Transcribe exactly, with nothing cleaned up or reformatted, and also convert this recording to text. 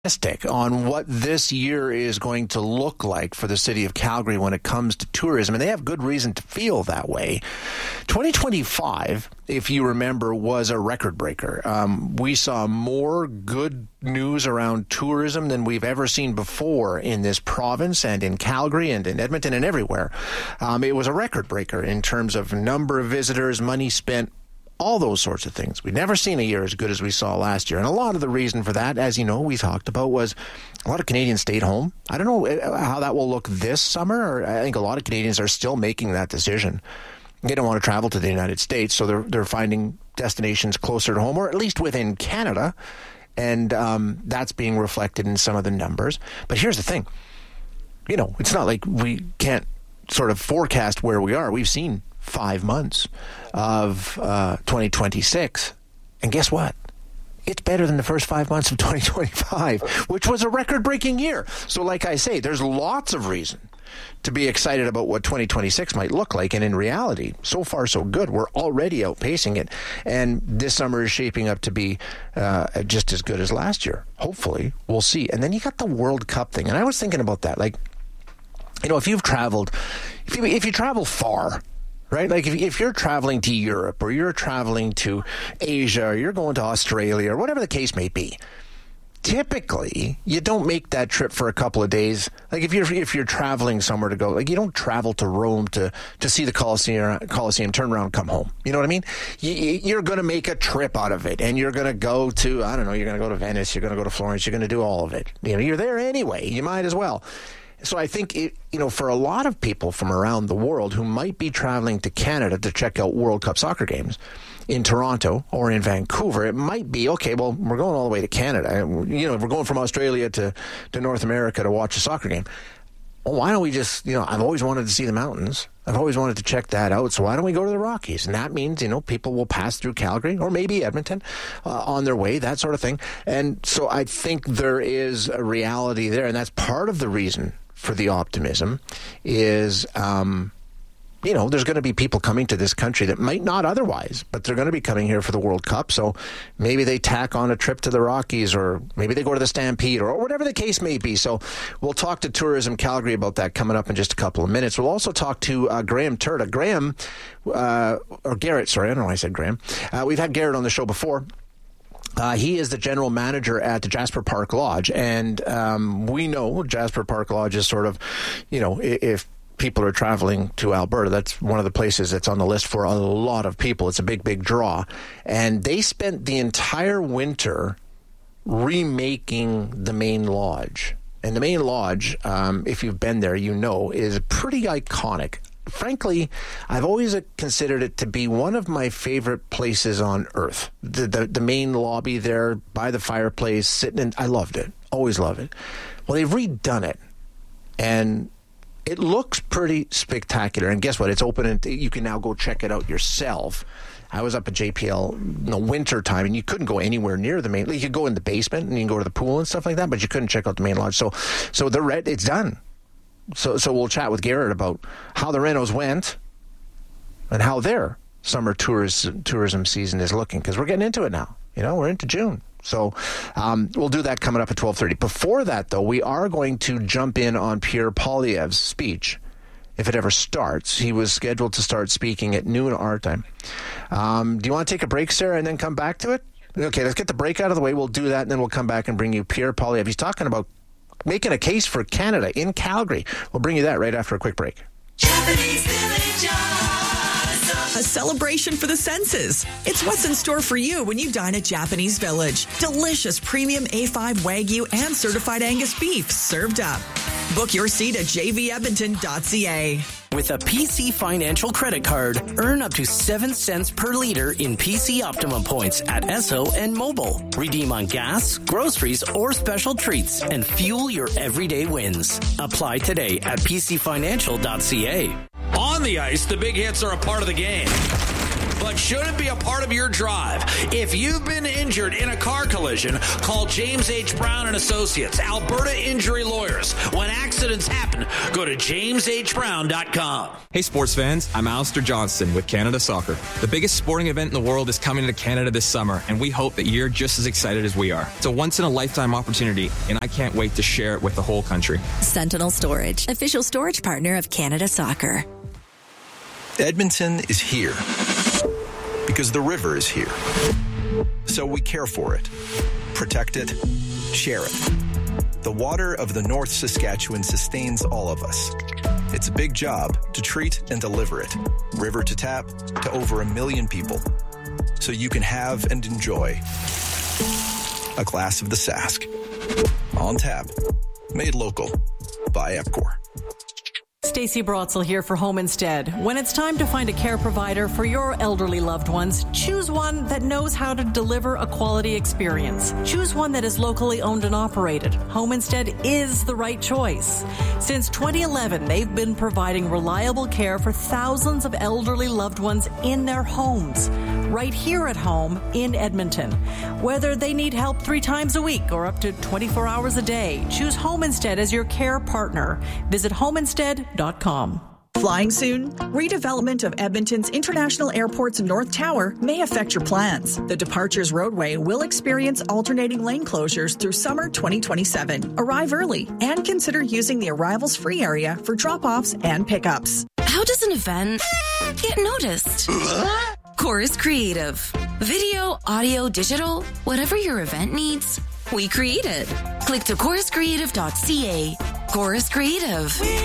on what this year is going to look like for the city of Calgary when it comes to tourism, and they have good reason to feel that way. twenty twenty-five, if you remember, was a record breaker. Um, we saw more good news around tourism than we've ever seen before in this province and in Calgary and in Edmonton and everywhere. Um, it was a record breaker in terms of number of visitors, money spent, all those sorts of things. We've never seen a year as good as we saw last year. And a lot of the reason for that, as you know, we talked about, was a lot of Canadians stayed home. I don't know how that will look this summer. I think a lot of Canadians are still making that decision. They don't want to travel to the United States, so they're they're finding destinations closer to home, or at least within Canada. And um, that's being reflected in some of the numbers. But here's the thing. You know, it's not like we can't sort of forecast where we are. We've seen five months of uh, twenty twenty-six. And guess what? It's better than the first five months of twenty twenty-five, which was a record-breaking year. So like I say, there's lots of reason to be excited about what twenty twenty-six might look like. And in reality, so far so good. We're already outpacing it. And this summer is shaping up to be uh, just as good as last year. Hopefully. We'll see. And then you got the World Cup thing. And I was thinking about that. Like, you know, if you've traveled, if you, if you travel far, right? Like if, if you're traveling to Europe or you're traveling to Asia or you're going to Australia or whatever the case may be, typically you don't make that trip for a couple of days. Like if you're if you're traveling somewhere to go, like you don't travel to Rome to, to see the Colosseum, Colosseum, turn around, come home. You know what I mean? You, you're going to make a trip out of it, and you're going to go to, I don't know, you're going to go to Venice, you're going to go to Florence, you're going to do all of it. You know, you're there anyway. You might as well. So I think, it, you know, for a lot of people from around the world who might be traveling to Canada to check out World Cup soccer games in Toronto or in Vancouver, it might be, okay, well, we're going all the way to Canada. You know, we're going from Australia to, to North America to watch a soccer game. Well, why don't we just, you know, I've always wanted to see the mountains. I've always wanted to check that out. So why don't we go to the Rockies? And that means, you know, people will pass through Calgary or maybe Edmonton uh, on their way, that sort of thing. And so I think there is a reality there. And that's part of the reason for the optimism is, um, you know, there's going to be people coming to this country that might not otherwise, but they're going to be coming here for the World Cup. So maybe they tack on a trip to the Rockies, or maybe they go to the Stampede, or whatever the case may be. So we'll talk to Tourism Calgary about that coming up in just a couple of minutes. We'll also talk to uh, Graham Turda. Graham, uh, or Garrett, sorry, I don't know why I said Graham. Uh, we've had Garrett on the show before. Uh, he is the general manager at the Jasper Park Lodge, and um, we know Jasper Park Lodge is sort of, you know, if people are traveling to Alberta, that's one of the places that's on the list for a lot of people. It's a big, big draw, and they spent the entire winter remaking the main lodge. And the main lodge, um, if you've been there, you know, is pretty iconic. Frankly, I've always considered it to be one of my favorite places on earth. The, the the main lobby there by the fireplace, sitting in, I loved it. Always loved it. Well, they've redone it, and it looks pretty spectacular. And guess what? It's open, and you can now go check it out yourself. I was up at J P L in the winter time, and you couldn't go anywhere near the main. You could go in the basement, and you can go to the pool and stuff like that, but you couldn't check out the main lodge. So, so the red, it's done. So so we'll chat with Garrett about how the renos went and how their summer tourism, tourism season is looking, because we're getting into it now. You know, we're into June. So um, we'll do that coming up at twelve thirty. Before that, though, we are going to jump in on Pierre Poilievre's speech, if it ever starts. He was scheduled to start speaking at noon our time. Um, do you want to take a break, Sarah, and then come back to it? Okay, let's get the break out of the way. We'll do that, and then we'll come back and bring you Pierre Poilievre. He's talking about making a case for Canada in Calgary. We'll bring you that right after a quick break. Japanese Village Awesome. A celebration for the senses. It's what's in store for you when you dine at Japanese Village. Delicious premium A five Wagyu and certified Angus beef served up. Book your seat at j v edmonton dot c a. With a P C Financial credit card, earn up to seven cents per liter in P C Optimum points at Esso and Mobile. Redeem on gas, groceries, or special treats and fuel your everyday wins. Apply today at p c financial dot c a. On the ice, the big hits are a part of the game. but shouldn't be a part of your drive. If you've been injured in a car collision, call James H. Brown and Associates, Alberta Injury Lawyers. When accidents happen, go to james h brown dot com. Hey sports fans, I'm Alistair Johnston with Canada Soccer. The biggest sporting event in the world is coming to Canada this summer, and we hope that you're just as excited as we are. It's a once-in-a-lifetime opportunity, and I can't wait to share it with the whole country. Sentinel Storage, official storage partner of Canada Soccer. Edmonton is here because the river is here. So we care for it, protect it, share it. The water of the North Saskatchewan sustains all of us. It's a big job to treat and deliver it, river to tap, to over a million people, so you can have and enjoy a glass of the Sask. On tap, made local by Epcor. Stacey Brotzel here for Home Instead. When it's time to find a care provider for your elderly loved ones, choose one that knows how to deliver a quality experience. Choose one that is locally owned and operated. Home Instead is the right choice. Since twenty eleven, they've been providing reliable care for thousands of elderly loved ones in their homes, right here at home in Edmonton. Whether they need help three times a week or up to twenty-four hours a day, choose Home Instead as your care partner. Visit home instead dot com. Flying soon? Redevelopment of Edmonton's International Airport's North Tower may affect your plans. The departures roadway will experience alternating lane closures through summer twenty twenty-seven. Arrive early and consider using the arrivals free area for drop-offs and pickups. How does an event get noticed? Chorus Creative. Video, audio, digital, whatever your event needs, we create it. Click to chorus creative dot c a. Chorus Creative.